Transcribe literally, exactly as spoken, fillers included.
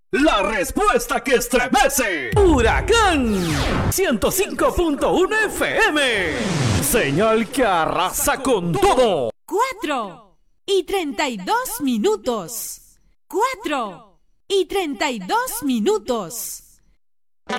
La respuesta que estremece. Huracán ciento cinco punto uno F M. Señal que arrasa con todo. Cuatro y treinta y dos minutos. Cuatro y treinta y dos minutos.